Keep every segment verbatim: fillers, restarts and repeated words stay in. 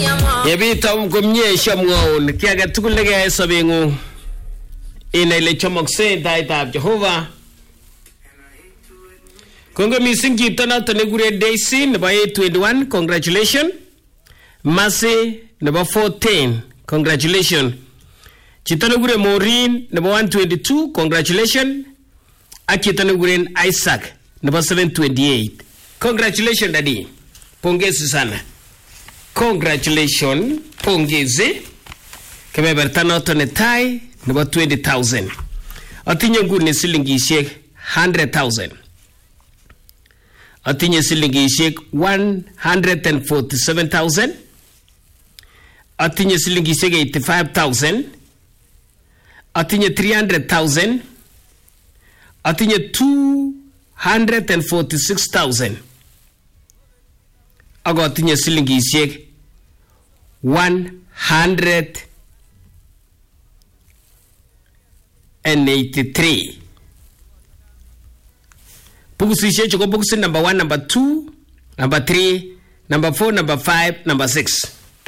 Yebitom komye shamngon kiage tugul nege sobengu ina ile chomokse taitab Jehova. Kongo mising chito noto negure Daisy nebo eight twenty-one, congratulations. Mercy nebo four ten, congratulations. Chito negure Maureen nebo one twenty-two, congratulations. Ak chito negure Isaac nebo seven twenty-eight, congratulations daddy. Pongezi sana. Congratulations, pongezi. Kebeberta noto netai nebo twenty thousand. Atinye nguni silingishek one hundred thousand. Atinye silingishek one hundred forty-seven thousand. Atinye silingishek eighty-five thousand. Atinye three hundred thousand. Atinye two hundred forty-six thousand. Ako atinye silingishek one hundred eighty-three. Pugusishe choko pugusi number one, number two, number three, number four, number five, number six.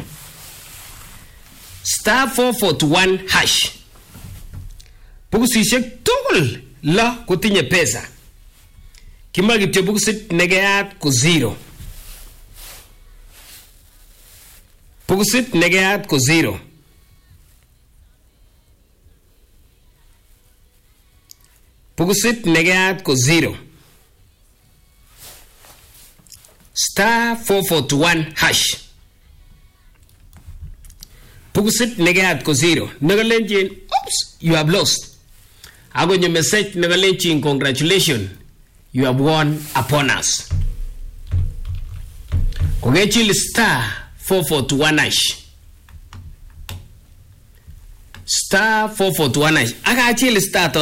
Star four forty-one hash. Pugusishe tugul la kutinye pesa. Kima kityo pugusit negeyat ku zero. Pugusit negeyat ku zero. Pugusit negeyat ku zero. Star four forty-one hash. Pugusit negeyat ku zero. Nagalenjin, oops, you have lost. Ago nye message nagalenjin, congratulations, you have won upon us. Kogechil star four forty-one hash. Star four forty-one hash. Aga achil star to